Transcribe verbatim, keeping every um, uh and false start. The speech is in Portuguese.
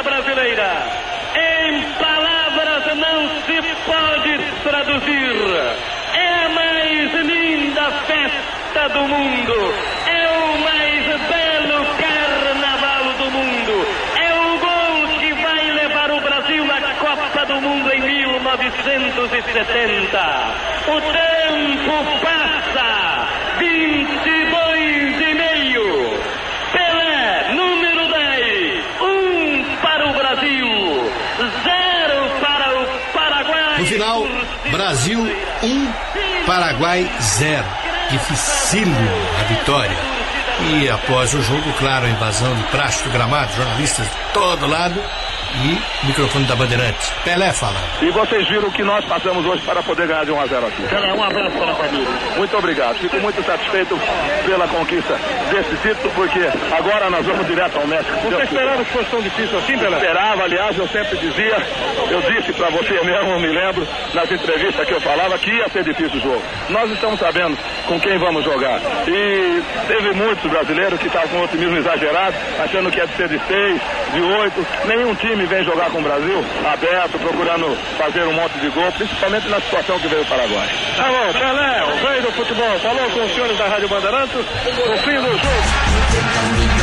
brasileira, em palavras não se pode traduzir. É a mais linda festa do mundo, é o mais belo carnaval do mundo, é o gol que vai levar o Brasil à Copa do Mundo em mil novecentos e setenta. O tempo passa, vinte e dois e meio. Pelé, número dez, um para o Brasil, zero para o Paraguai. No final, Brasil um, Paraguai zero. Dificílimo a vitória. E após o jogo, claro, a invasão de praxe do gramado, jornalistas de todo lado e microfone da Bandeirantes. Pelé fala. E vocês viram o que nós passamos hoje para poder ganhar de um a zero aqui. Pelé, um abraço para a família. Muito obrigado. Fico muito satisfeito pela conquista desse título, porque agora nós vamos direto ao México. Você esperava que fosse tão difícil assim, Pelé? Esperava, aliás, eu sempre dizia, eu disse para você mesmo, eu me lembro, nas entrevistas que eu falava, que ia ser difícil o jogo. Nós estamos sabendo com quem vamos jogar. E teve muitos brasileiros que estavam com otimismo exagerado, achando que ia ser de seis, de oito. Nenhum time vem jogar com o Brasil aberto, procurando fazer um monte de gol, principalmente na situação que veio o Paraguai. Tá bom, Pelé, o rei do futebol, falou com os senhores da Rádio Bandeirantes no fim do jogo.